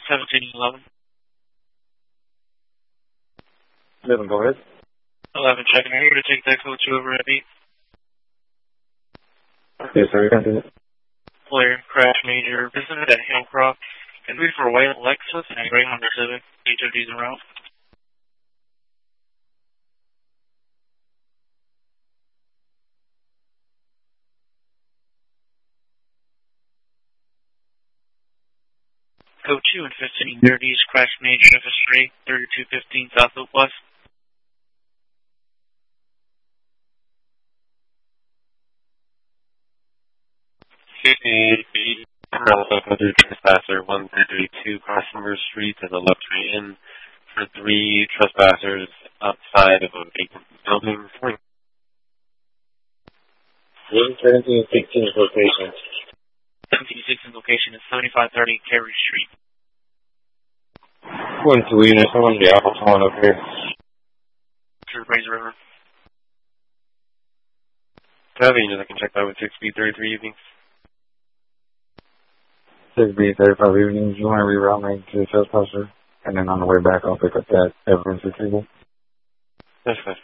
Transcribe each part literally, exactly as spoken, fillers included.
seventeen eleven. eleven, go ahead. eleven, checking. I'm here to take that code two over at eight. Yes, sir, you can do it. Player, crash major, visited at Hillcroft. Can be for white Lexus and gray Honda Civic. H O Ds around. Code two and fifteen thirties, crash major, F S three, thirty-two fifteen South Oak West. fifty-eight feet, trespasser, one thirty-two, Crossing Street to the left right in for three trespassers outside of a vacant building. one seventeen sixteen location. seventeen sixteen location is seventy-five thirty Carey Street. one two units, I'm on the Apple phone up here. Through Razor River. Do I have a unit that can check that with six B thirty-three evenings? six B thirty-five evenings, you want to reroute me to the trespasser? And then on the way back, I'll pick up that evidence retrieval. That's fine.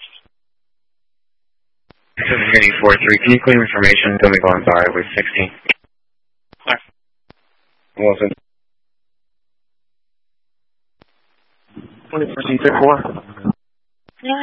seven eight four three, can you claim information? Tell me going by with sixteen. Sorry. Wilson. twenty-four C four. Yeah.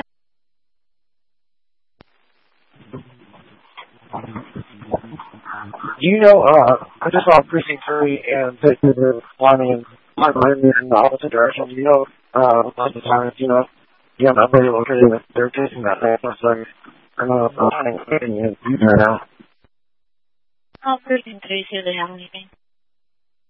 You know, uh, I just saw precinct three and they were flying in my mind in the opposite direction. You know, uh, lots of times, you know, yeah, I'm very located with, they're chasing that man, so I'm not finding anything right now. Oh, precinct three, so they have anything.